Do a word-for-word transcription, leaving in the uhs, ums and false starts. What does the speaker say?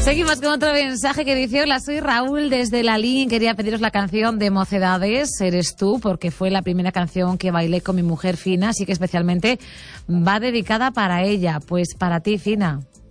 Seguimos con otro mensaje que dice: hola, soy Raúl desde Lalín, quería pediros la canción de Mocedades, Eres tú, porque fue la primera canción que bailé con mi mujer Fina, así que especialmente va dedicada para ella. Pues para ti, Fina.